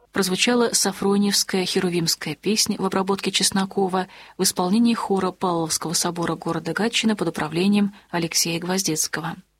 прозвучала Сафроньевская херувимская песня в обработке Чеснокова в исполнении хора Павловского собора города Гатчины под управлением Алексея Гвоздецкого.